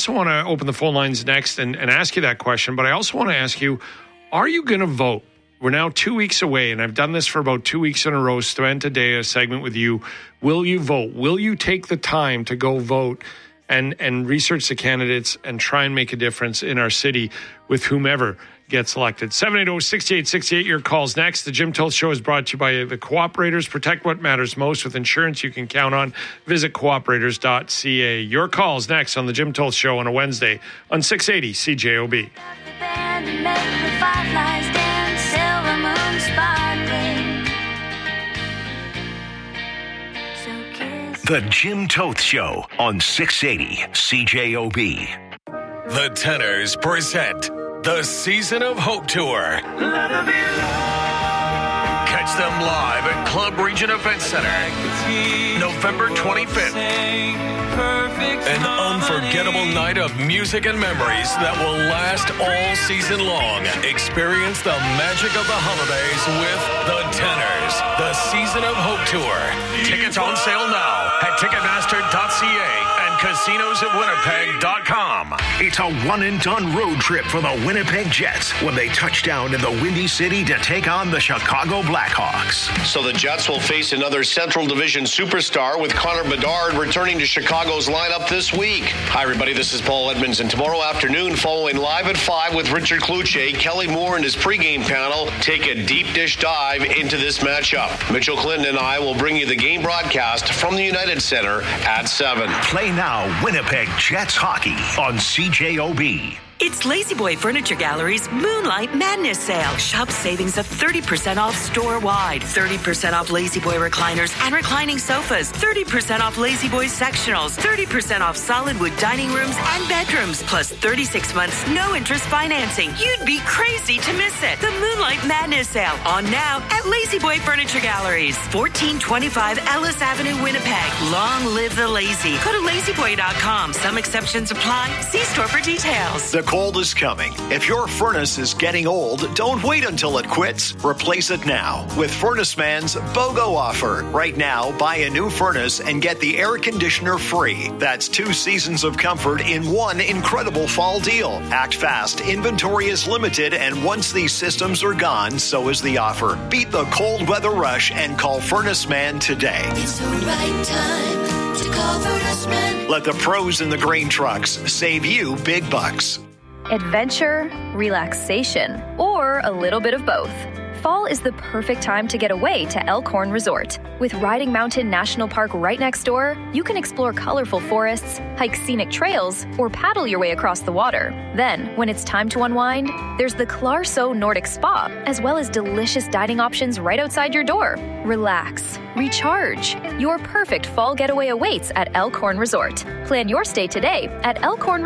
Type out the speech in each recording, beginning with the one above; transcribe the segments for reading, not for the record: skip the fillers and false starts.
also want to open the phone lines next and ask you that question, but I also want to ask you, are you going to vote? We're now 2 weeks away, and I've done this for about 2 weeks in a row. Spent a day, a segment with you. Will you vote? Will you take the time to go vote and research the candidates and try and make a difference in our city with whomever gets elected? 780-6868, your call's next. The Jim Toth Show is brought to you by the Cooperators. Protect what matters most with insurance you can count on. Visit cooperators.ca. Your call's next on the Jim Toth Show on a Wednesday on 680 CJOB. The Jim Toth Show on 680 CJOB. The Tenors present the Season of Hope Tour. Catch them live at Club Region Event Center, November 25th. An unforgettable night of music and memories that will last all season long. Experience the magic of the holidays with the Tenors. The Season of Hope Tour. Tickets on sale now at Ticketmaster.ca. casinosofwinnipeg.com. It's a one-and-done road trip for the Winnipeg Jets when they touch down in the Windy City to take on the Chicago Blackhawks. So the Jets will face another Central Division superstar with Connor Bedard returning to Chicago's lineup this week. Hi, everybody. This is Paul Edmonds, and tomorrow afternoon, following Live at 5 with Richard Kluche, Kelly Moore and his pregame panel take a deep dish dive into this matchup. Mitchell Clinton and I will bring you the game broadcast from the United Center at 7. Play now Winnipeg Jets hockey on CJOB. It's La-Z-Boy Furniture Gallery's Moonlight Madness Sale. Shop savings of 30% off store-wide. 30% off La-Z-Boy recliners and reclining sofas. 30% off La-Z-Boy sectionals. 30% off solid wood dining rooms and bedrooms. Plus 36 months no-interest financing. You'd be crazy to miss it. The Moonlight Madness Sale on now at La-Z-Boy Furniture Galleries. 1425 Ellis Avenue, Winnipeg. Long live the lazy. Go to lazyboy.com. Some exceptions apply. See store for details. The cold is coming. If your furnace is getting old, don't wait until it quits. Replace it now with Furnace Man's BOGO offer. Right now, buy a new furnace and get the air conditioner free. That's 2 seasons of comfort in one incredible fall deal. Act fast. Inventory is limited, and once these systems are gone, so is the offer. Beat the cold weather rush and call Furnace Man today. It's the right time to call Furnace Man. Let the pros in the grain trucks save you big bucks. Adventure, relaxation, or a little bit of both. Fall is the perfect time to get away to Elkhorn Resort. With Riding Mountain National Park right next door, you can explore colorful forests, hike scenic trails, or paddle your way across the water. Then, when it's time to unwind, there's the Clarso Nordic Spa, as well as delicious dining options right outside your door. Relax, recharge. Your perfect fall getaway awaits at Elkhorn Resort. Plan your stay today at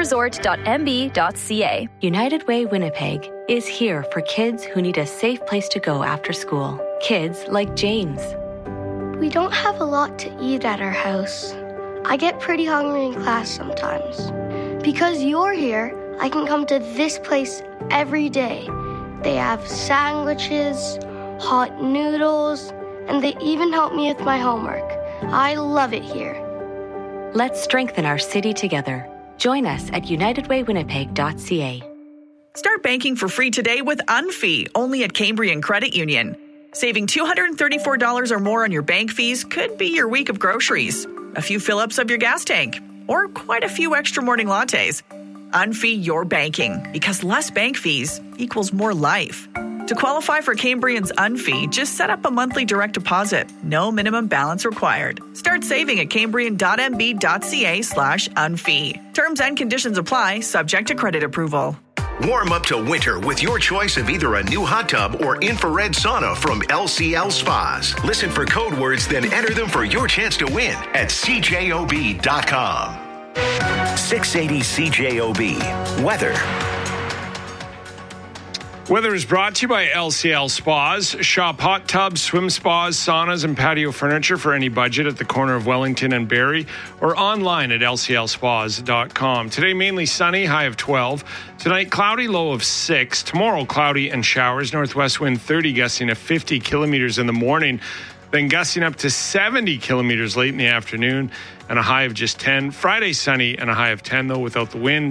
elkhornresort.mb.ca. United Way Winnipeg is here for kids who need a safe place to go after school. Kids like James. We don't have a lot to eat at our house. I get pretty hungry in class sometimes. Because you're here, I can come to this place every day. They have sandwiches, hot noodles, and they even help me with my homework. I love it here. Let's strengthen our city together. Join us at unitedwaywinnipeg.ca. Start banking for free today with Unfee, only at Cambrian Credit Union. Saving $234 or more on your bank fees could be your week of groceries, a few fill-ups of your gas tank, or quite a few extra morning lattes. Unfee your banking, because less bank fees equals more life. To qualify for Cambrian's Unfee, just set up a monthly direct deposit. No minimum balance required. Start saving at cambrian.mb.ca/unfee. Terms and conditions apply, subject to credit approval. Warm up to winter with your choice of either a new hot tub or infrared sauna from LCL Spas. Listen for code words, then enter them for your chance to win at CJOB.com. 680 CJOB. Weather. Weather is brought to you by LCL Spas. Shop hot tubs, swim spas, saunas, and patio furniture for any budget at the corner of Wellington and Barrie or online at lclspas.com. Today, mainly sunny, high of 12. Tonight, cloudy, low of 6. Tomorrow, cloudy and showers. Northwest wind 30, gusting to 50 kilometers in the morning. Then gusting up to 70 kilometers late in the afternoon and a high of just 10. Friday, sunny and a high of 10, though, without the wind.